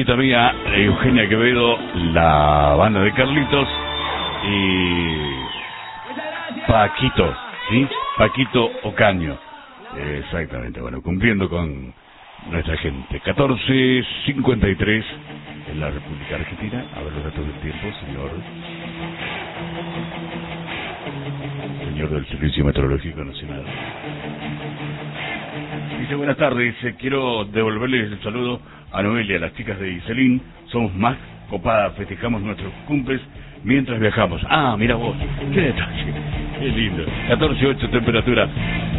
señorita mía, Eugenia Quevedo, la banda de Carlitos y Paquito, ¿sí? Paquito Ocaño. Exactamente, bueno, cumpliendo con nuestra gente. 14:53 en la República Argentina. A ver los datos del tiempo, señor del Servicio Meteorológico Nacional. Dice, buenas tardes, quiero devolverles el saludo a Noelia, a las chicas de Iselín. Somos más copadas, festejamos nuestros cumples mientras viajamos. Ah, mira vos, qué detalle, qué lindo. 14:08 temperatura.